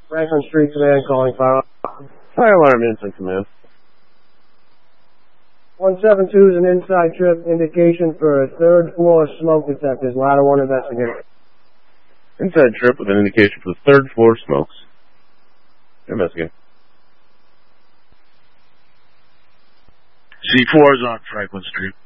Franklin Street Command calling fire. Fire alarm inside command. 172 is an inside trip indication for a third floor smoke detectors. Ladder 1 investigator. Inside trip with an indication for the third floor smokes. Investigate. C4 is on Franklin Street.